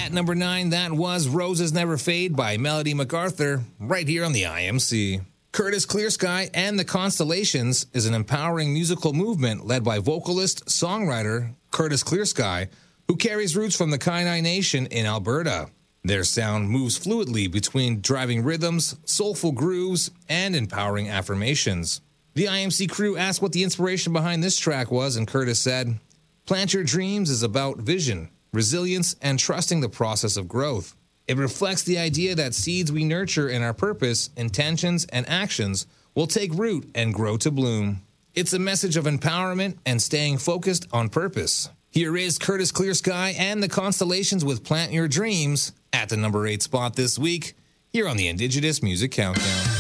At number 9, that was Roses Never Fade by Melody MacArthur, right here on the IMC. Curtis Clearsky and the Constellations is an empowering musical movement led by vocalist, songwriter Curtis Clearsky, who carries roots from the Kainai Nation in Alberta. Their sound moves fluidly between driving rhythms, soulful grooves, and empowering affirmations. The IMC crew asked what the inspiration behind this track was, and Curtis said, "Plant Your Dreams is about vision, resilience, and trusting the process of growth. It reflects the idea that seeds we nurture in our purpose, intentions, and actions will take root and grow to bloom. It's a message of empowerment and staying focused on purpose." Here is Curtis Clearsky and the Constellations with Plant Your Dreams at the number 8 spot this week, here on the Indigenous Music Countdown.